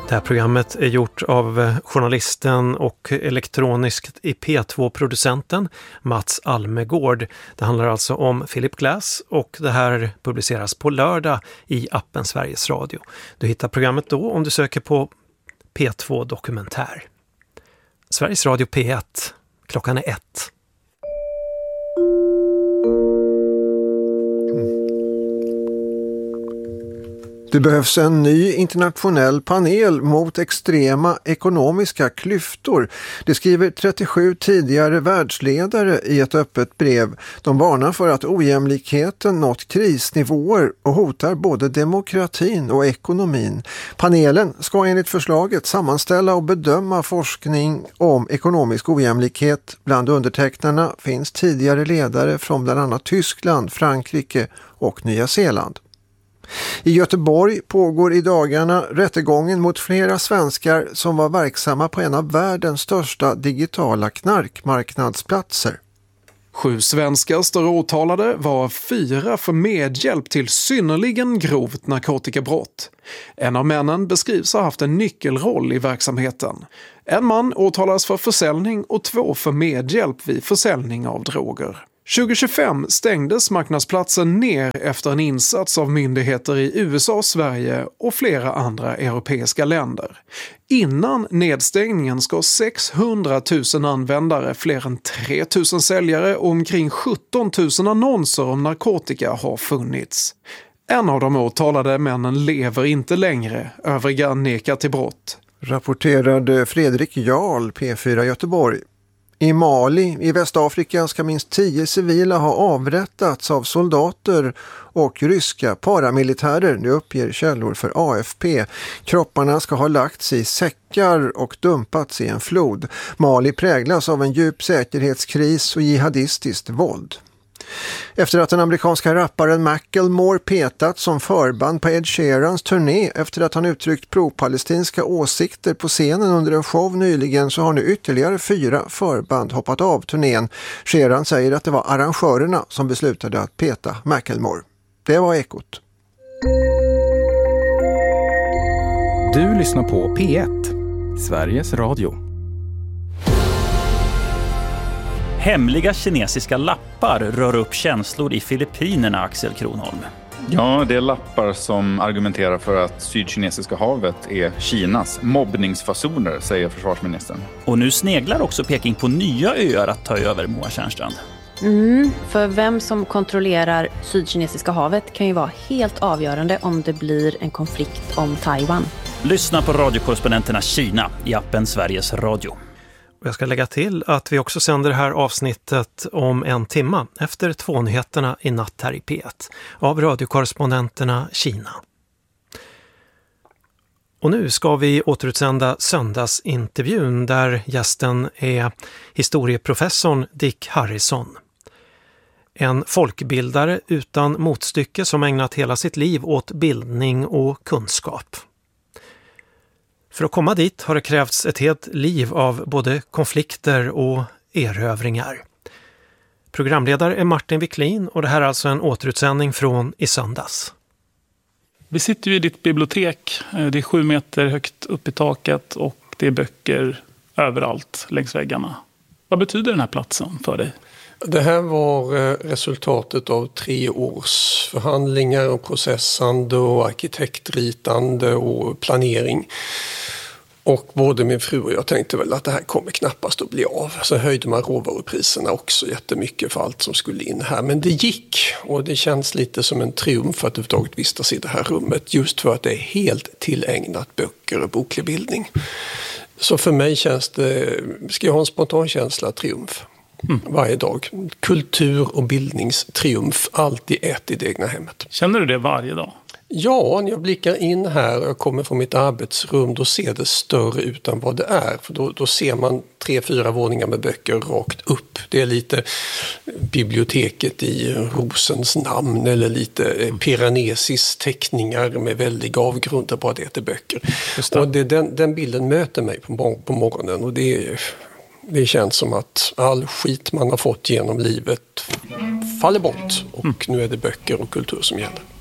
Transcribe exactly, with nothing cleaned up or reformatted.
Det här programmet är gjort av journalisten och elektroniskt i P två-producenten Mats Almegård. Det handlar alltså om Philip Glass och det här publiceras på lördag i appen Sveriges Radio. Du hittar programmet då om du söker på P två Dokumentär. Sveriges Radio P ett, klockan är ett. Det behövs en ny internationell panel mot extrema ekonomiska klyftor. Det skriver trettiosju tidigare världsledare i ett öppet brev. De varnar för att ojämlikheten nått krisnivåer och hotar både demokratin och ekonomin. Panelen ska enligt förslaget sammanställa och bedöma forskning om ekonomisk ojämlikhet. Bland undertecknarna finns tidigare ledare från bland annat Tyskland, Frankrike och Nya Zeeland. I Göteborg pågår i dagarna rättegången mot flera svenskar som var verksamma på en av världens största digitala knarkmarknadsplatser. Sju svenskar står åtalade, var fyra för medhjälp till synnerligen grovt narkotikabrott. En av männen beskrivs ha haft en nyckelroll i verksamheten. En man åtalas för försäljning och två för medhjälp vid försäljning av droger. tjugo tjugofem stängdes marknadsplatsen ner efter en insats av myndigheter i U S A, Sverige och flera andra europeiska länder. Innan nedstängningen ska sexhundratusen användare, fler än tre tusen säljare och omkring sjutton tusen annonser om narkotika har funnits. En av de åtalade männen lever inte längre, övriga nekar till brott. Rapporterade Fredrik Jarl, P fyra Göteborg. I Mali i Västafrika ska minst tio civila ha avrättats av soldater och ryska paramilitärer, det uppger källor för A F P. Kropparna ska ha lagts i säckar och dumpats i en flod. Mali präglas av en djup säkerhetskris och jihadistiskt våld. Efter att den amerikanska rapparen Macklemore petat som förband på Ed Sheerans turné efter att han uttryckt pro-palestinska åsikter på scenen under en show nyligen, så har nu ytterligare fyra förband hoppat av turnén. Sheeran säger att det var arrangörerna som beslutade att peta Macklemore. Det var Ekot. Du lyssnar på P ett, Sveriges Radio. Hemliga kinesiska lappar rör upp känslor i Filippinerna, Axel Kronholm. Ja, det är lappar som argumenterar för att Sydkinesiska havet är Kinas mobbningsfasoner, säger försvarsministern. Och nu sneglar också Peking på nya öar att ta över, Moa Tjärnstrand. Mm, för vem som kontrollerar Sydkinesiska havet kan ju vara helt avgörande om det blir en konflikt om Taiwan. Lyssna på radiokorrespondenterna Kina i appen Sveriges Radio. Jag ska lägga till att vi också sänder det här avsnittet om en timma efter två nyheterna i natt här i P ett av radiokorrespondenterna Kina. Och nu ska vi återutsända söndagsintervjun där gästen är historieprofessorn Dick Harrison. En folkbildare utan motstycke som ägnat hela sitt liv åt bildning och kunskap. För att komma dit har det krävts ett helt liv av både konflikter och erövringar. Programledare är Martin Wiklin och det här är alltså en återutsändning från i söndags. Vi sitter ju i ditt bibliotek. Det är sju meter högt upp i taket och det är böcker överallt längs väggarna. Vad betyder den här platsen för dig? Det här var resultatet av tre års förhandlingar och processande och arkitektritande och planering. Och både min fru och jag tänkte väl att det här kommer knappast att bli av. Så höjde man råvarupriserna också jättemycket för allt som skulle in här. Men det gick och det känns lite som en triumf att överhuvudtaget vistas i det här rummet. Just för att det är helt tillägnat böcker och boklig bildning. Så för mig känns det, ska jag ha en spontan känsla, triumf. Mm. Varje dag. Kultur- och bildningstriumf. Allt i ett i det egna hemmet. Känner du det varje dag? Ja, när jag blickar in här och jag kommer från mitt arbetsrum, då ser det större ut än vad det är. För då, då ser man tre, fyra våningar med böcker rakt upp. Det är lite biblioteket i Rosens namn eller lite Piranesi's teckningar med väldig avgrund där bara det heter böcker. Och det, den, den bilden möter mig på, på morgonen och det är... Det känns som att all skit man har fått genom livet faller bort och nu är det böcker och kultur som gäller.